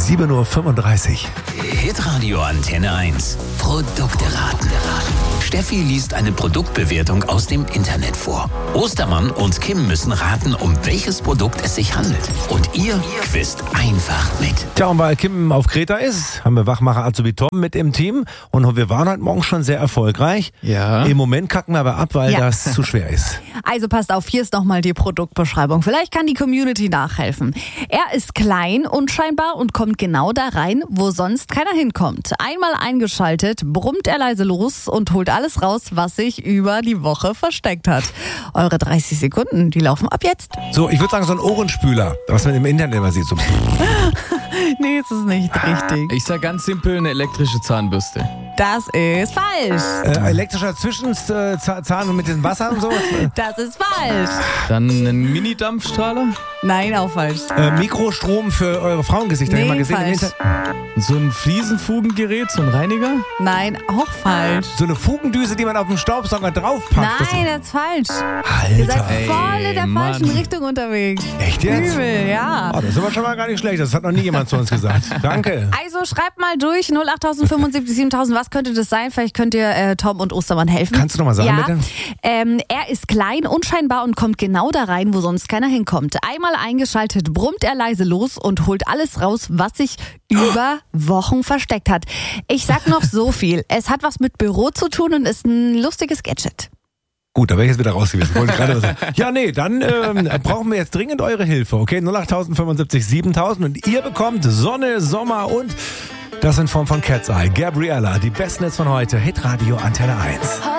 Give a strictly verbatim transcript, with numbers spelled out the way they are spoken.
sieben Uhr fünfunddreißig. Hitradio Antenne eins. Produkte raten. Steffi liest eine Produktbewertung aus dem Internet vor. Ostermann und Kim müssen raten, um welches Produkt es sich handelt. Und ihr quizt einfach mit. Tja, und weil Kim auf Kreta ist, haben wir Wachmacher Azubi Tom mit im Team. Und wir waren heute Morgen schon sehr erfolgreich. Ja. Im Moment kacken wir aber ab, weil Ja. das zu schwer ist. Also passt auf, hier ist nochmal die Produktbeschreibung. Vielleicht kann die Community nachhelfen. Er ist klein, unscheinbar und kommt genau da rein, wo sonst keiner hinkommt. Einmal eingeschaltet, brummt er leise los und holt alles raus, was sich über die Woche versteckt hat. Eure dreißig Sekunden, die laufen ab jetzt. So, ich würde sagen, so ein Ohrenspüler, was man im Internet immer sieht. So. Nee, es ist nicht richtig. Ich sag ganz simpel, eine elektrische Zahnbürste. Das ist falsch. Äh, elektrischer Zwischenzahn mit dem Wasser und so. Das ist falsch. Dann einen Mini-Dampfstrahler. Nein, auch falsch. Äh, Mikrostrom für eure Frauengesichter. Hab ich mal Nee, gesehen im falsch. Internet. So ein Fliesenfugengerät, so ein Reiniger. Nein, auch falsch. So eine Fugendüse, die man auf den Staubsauger draufpackt. Das- Nein, das ist falsch. Ihr seid Alter. Ey, voll in der Mann. falschen Richtung unterwegs. Echt jetzt? Übel, ja. Oh, das ist aber schon mal gar nicht schlecht. Das hat noch nie jemand zu uns gesagt. Danke. Also schreibt mal durch, null acht fünfundsiebzig siebentausend, was könnte das sein? Vielleicht könnt ihr äh, Tom und Ostermann helfen. Kannst du noch mal sagen, ja. bitte? Ähm, er ist klein, unscheinbar und kommt genau da rein, wo sonst keiner hinkommt. Einmal eingeschaltet, brummt er leise los und holt alles raus, was sich über Wochen versteckt hat. Ich sag noch so viel. Es hat was mit Büro zu tun und ist ein lustiges Gadget. Gut, da wäre ich jetzt wieder raus gewesen. Wollte ich gerade was sagen. Ja, nee, dann ähm, brauchen wir jetzt dringend eure Hilfe. Okay, null acht fünfundsiebzig siebentausend und ihr bekommt Sonne, Sommer und das in Form von Cat's Eye. Gabriella, die besten Hits von heute. Hitradio Antenne eins.